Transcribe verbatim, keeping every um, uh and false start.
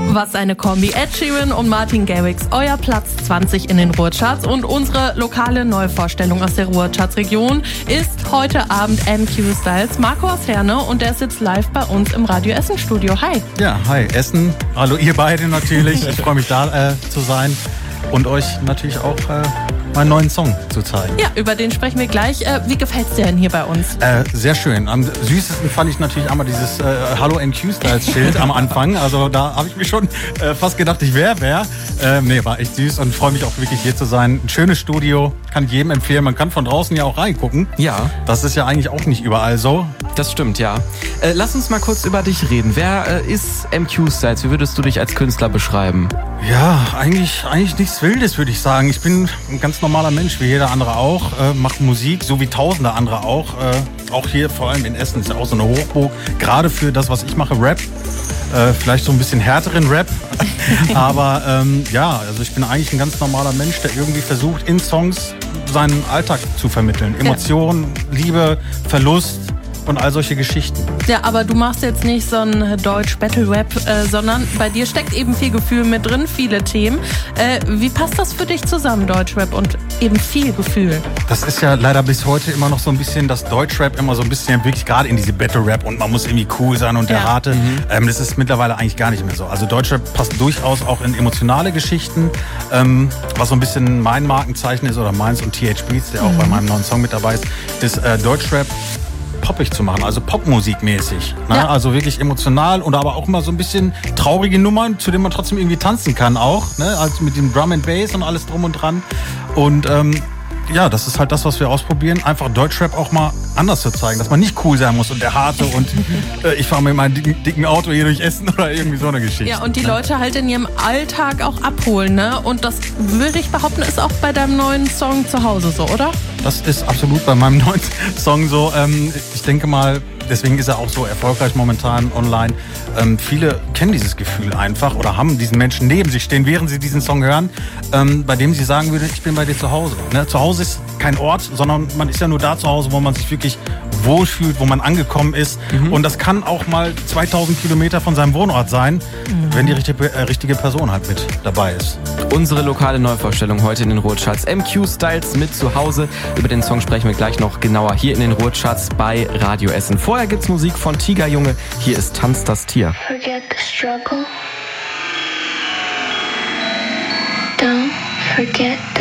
Was eine Kombi. Ed Sheeran und Martin Garrix, euer Platz zwanzig in den Ruhrcharts. Und unsere lokale Neuvorstellung aus der Ruhrcharts-Region ist heute Abend M Q Styles. Marco aus Herne, und der sitzt live bei uns im Radio Essen Studio. Hi. Ja, hi Essen. Hallo ihr beide natürlich. Ich freue mich da äh, zu sein und euch natürlich auch äh, meinen neuen Song zu zeigen. Ja, über den sprechen wir gleich. Äh, wie gefällt's dir denn hier bei uns? Äh, sehr schön. Am süßesten fand ich natürlich einmal dieses äh, Hallo M Q Styles Schild am Anfang. Also da habe ich mir schon äh, fast gedacht, ich wäre wer. Äh, nee, war echt süß und freue mich auch wirklich hier zu sein. Ein schönes Studio, kann ich jedem empfehlen. Man kann von draußen ja auch reingucken. Ja. Das ist ja eigentlich auch nicht überall so. Das stimmt, ja. Äh, lass uns mal kurz über dich reden. Wer äh, ist M Q Styles? Wie würdest du dich als Künstler beschreiben? Ja, eigentlich, eigentlich nichts Wildes, würde ich sagen. Ich bin ein ganz normaler Mensch, wie jeder andere auch. Äh, mache Musik, so wie tausende andere auch. Äh, auch hier, vor allem in Essen, ist ja auch so eine Hochburg. Gerade für das, was ich mache, Rap. Äh, vielleicht so ein bisschen härteren Rap. Aber ähm, ja, also ich bin eigentlich ein ganz normaler Mensch, der irgendwie versucht, in Songs seinen Alltag zu vermitteln. Emotionen, Liebe, Verlust und all solche Geschichten. Ja, aber du machst jetzt nicht so ein Deutsch-Battle-Rap, äh, sondern bei dir steckt eben viel Gefühl mit drin, viele Themen. Äh, wie passt das für dich zusammen, Deutsch-Rap und eben viel Gefühl? Das ist ja leider bis heute immer noch so ein bisschen, dass Deutsch-Rap immer so ein bisschen wirklich gerade in diese Battle-Rap und man muss irgendwie cool sein und der ja. Harte. Mhm. Ähm, das ist mittlerweile eigentlich gar nicht mehr so. Also Deutsch-Rap passt durchaus auch in emotionale Geschichten. Ähm, was so ein bisschen mein Markenzeichen ist, oder meins und T H Beats, der auch mhm. bei meinem neuen Song mit dabei ist, ist äh, Deutsch-Rap poppig zu machen, also Popmusikmäßig. Ne? Ja. Also wirklich emotional und aber auch immer so ein bisschen traurige Nummern, zu denen man trotzdem irgendwie tanzen kann auch. Ne? Also mit dem Drum and Bass und alles drum und dran. Und ähm, ja, das ist halt das, was wir ausprobieren. Einfach Deutschrap auch mal anders zu zeigen, dass man nicht cool sein muss und der Harte und äh, ich fahre mit meinem dicken, dicken Auto hier durch Essen oder irgendwie so eine Geschichte. Ja, und die Leute halt in ihrem Alltag auch abholen, ne? Und das würde ich behaupten, ist auch bei deinem neuen Song zu Hause so, oder? Das ist absolut bei meinem neuen Song so. Ähm, ich denke mal, deswegen ist er auch so erfolgreich momentan online. Ähm, viele kennen dieses Gefühl einfach oder haben diesen Menschen neben sich stehen, während sie diesen Song hören, ähm, bei dem sie sagen würden, ich bin bei dir zu Hause. Ne? Zu Hause ist kein Ort, sondern man ist ja nur da zu Hause, wo man sich wirklich wohlfühlt, wo man angekommen ist. Mhm. Und das kann auch mal zweitausend Kilometer von seinem Wohnort sein, mhm. wenn die richtige, äh, richtige Person halt mit dabei ist. Unsere lokale Neuvorstellung heute in den Ruhrcharts. M Q Styles mit zu Hause. Über den Song sprechen wir gleich noch genauer hier in den Ruhrcharts bei Radio Essen. Vorher gibt's Musik von Tigerjunge. Hier ist Tanz das Tier. Forget the struggle. Don't forget the